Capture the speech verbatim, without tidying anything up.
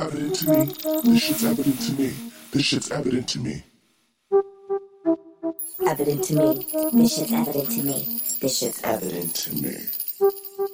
evident to me. This shit's evident to me. This shit's evident to me. Evident to me. This shit's evident to me. This shit's Evident to me.